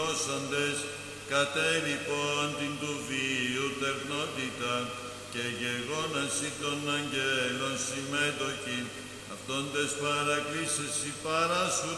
προσώσαντες, κατέ λοιπόν την του βίου τερνότητα και γεγόναση των αγγέλων συμμέτοχη, αυτόντες παρακλήσεσι παρά σου